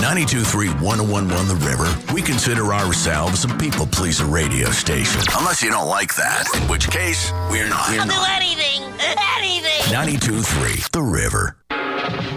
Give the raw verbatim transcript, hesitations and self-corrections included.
ninety-two point three, one oh one point one The River, we consider ourselves a people-pleaser radio station. Unless you don't like that, in which case, we're not. I'll do anything, anything. ninety-two point three The River.